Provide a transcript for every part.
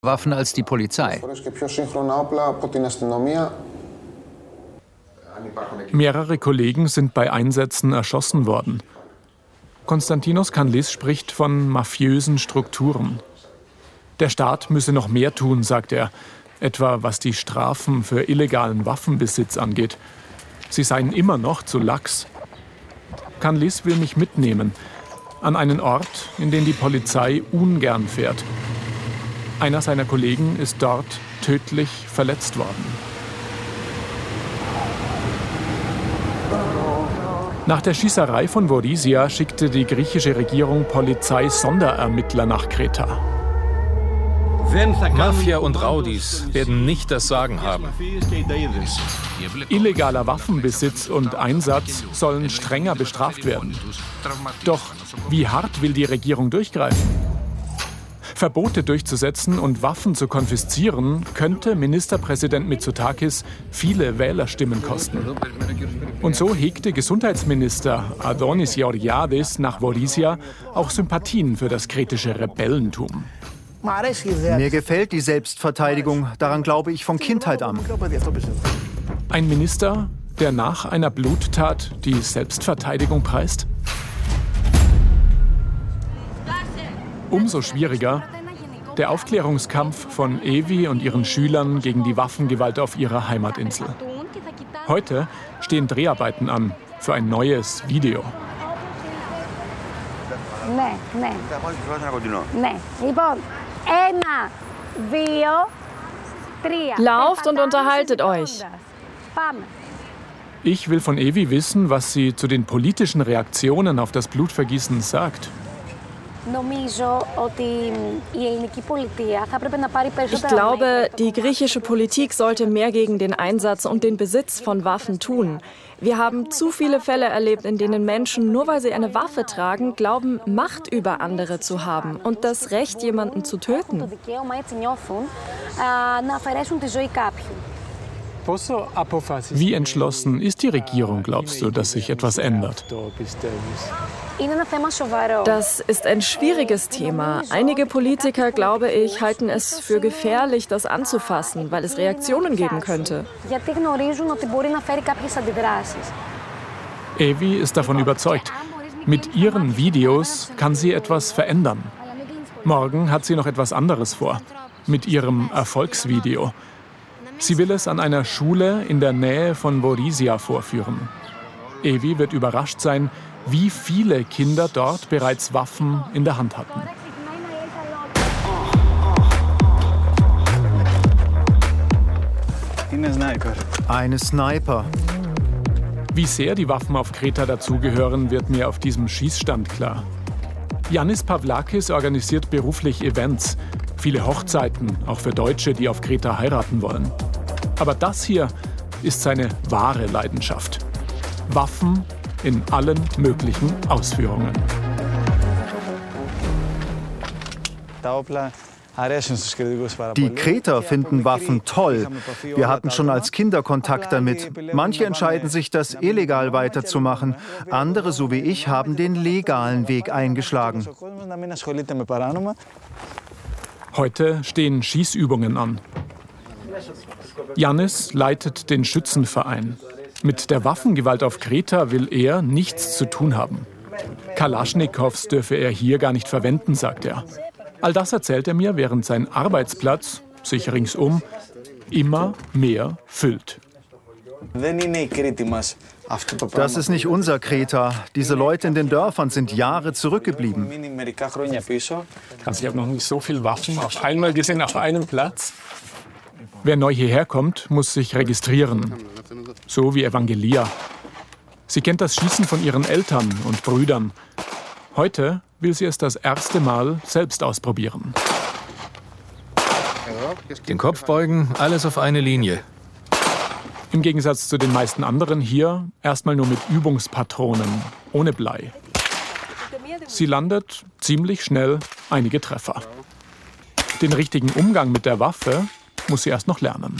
Waffen als die Polizei. Mehrere Kollegen sind bei Einsätzen erschossen worden. Konstantinos Kanlis spricht von mafiösen Strukturen. Der Staat müsse noch mehr tun, sagt er, etwa was die Strafen für illegalen Waffenbesitz angeht. Sie seien immer noch zu lax. Kanlis will mich mitnehmen, an einen Ort, in den die Polizei ungern fährt. Einer seiner Kollegen ist dort tödlich verletzt worden. Nach der Schießerei von Vorizia schickte die griechische Regierung Polizei-Sonderermittler nach Kreta. Mafia und Raudis werden nicht das Sagen haben. Illegaler Waffenbesitz und Einsatz sollen strenger bestraft werden. Doch wie hart will die Regierung durchgreifen? Verbote durchzusetzen und Waffen zu konfiszieren, könnte Ministerpräsident Mitsotakis viele Wählerstimmen kosten. Und so hegte Gesundheitsminister Adonis Georgiadis nach Vorizia auch Sympathien für das kretische Rebellentum. Mir gefällt die Selbstverteidigung, daran glaube ich von Kindheit an. Ein Minister, der nach einer Bluttat die Selbstverteidigung preist? Umso schwieriger der Aufklärungskampf von Evi und ihren Schülern gegen die Waffengewalt auf ihrer Heimatinsel. Heute stehen Dreharbeiten an für ein neues Video. Lauft und unterhaltet euch. Ich will von Evi wissen, was sie zu den politischen Reaktionen auf das Blutvergießen sagt. Ich glaube, die griechische Politik sollte mehr gegen den Einsatz und den Besitz von Waffen tun. Wir haben zu viele Fälle erlebt, in denen Menschen, nur weil sie eine Waffe tragen, glauben, Macht über andere zu haben und das Recht, jemanden zu töten. Wie entschlossen ist die Regierung, glaubst du, dass sich etwas ändert? Das ist ein schwieriges Thema. Einige Politiker, glaube ich, halten es für gefährlich, das anzufassen, weil es Reaktionen geben könnte. Evi ist davon überzeugt. Mit ihren Videos kann sie etwas verändern. Morgen hat sie noch etwas anderes vor. Mit ihrem Erfolgsvideo. Sie will es an einer Schule in der Nähe von Vorizia vorführen. Evi wird überrascht sein, wie viele Kinder dort bereits Waffen in der Hand hatten. Eine Sniper. Wie sehr die Waffen auf Kreta dazugehören, wird mir auf diesem Schießstand klar. Yannis Pavlakis organisiert beruflich Events, viele Hochzeiten, auch für Deutsche, die auf Kreta heiraten wollen. Aber das hier ist seine wahre Leidenschaft. Waffen in allen möglichen Ausführungen. Die Kreter finden Waffen toll. Wir hatten schon als Kinder Kontakt damit. Manche entscheiden sich, das illegal weiterzumachen. Andere, so wie ich, haben den legalen Weg eingeschlagen. Heute stehen Schießübungen an. Yannis leitet den Schützenverein. Mit der Waffengewalt auf Kreta will er nichts zu tun haben. Kalaschnikows dürfe er hier gar nicht verwenden, sagt er. All das erzählt er mir, während sein Arbeitsplatz sich ringsum immer mehr füllt. Das ist nicht unser Kreta. Diese Leute in den Dörfern sind Jahre zurückgeblieben. Ich habe noch nicht so viele Waffen auf einmal gesehen, auf einem Platz. Wer neu hierher kommt, muss sich registrieren. So wie Evangelia. Sie kennt das Schießen von ihren Eltern und Brüdern. Heute will sie es das erste Mal selbst ausprobieren. Den Kopf beugen, alles auf eine Linie. Im Gegensatz zu den meisten anderen hier erstmal nur mit Übungspatronen, ohne Blei. Sie landet ziemlich schnell einige Treffer. Den richtigen Umgang mit der Waffe muss sie erst noch lernen.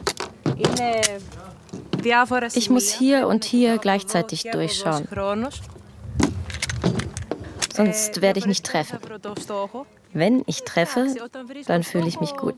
Ich muss hier und hier gleichzeitig durchschauen. Sonst werde ich nicht treffen. Wenn ich treffe, dann fühle ich mich gut.